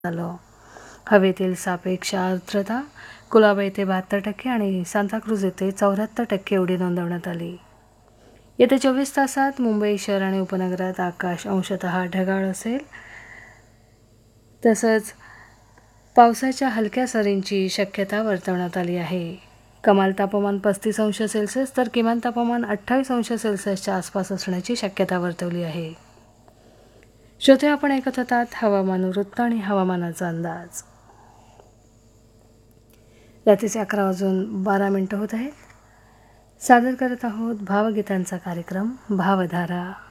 झालं. हवेतील सापेक्ष आर्द्रता कुलाबा येथे 72% आणि सांताक्रूज येथे 74% एवढी नोंदवण्यात आली. येत्या 24 तासात मुंबई शहर आणि उपनगरात आकाश अंशतः ढगाळ असेल. तसंच पावसाच्या हलक्या सरींची शक्यता वर्तवण्यात आली आहे. कमाल तापमान 35 अंश सेल्सिअस तर किमान तापमान 28 अंश सेल्सिअसच्या आसपास असण्याची शक्यता वर्तवली आहे. श्रोते, आपण ऐकत होतात हवामान वृत्त आणि हवामानाचा अंदाज. रात्रीचे 11:12 होत आहेत. सादर करत आहोत भावगीतांचा कार्यक्रम भावधारा.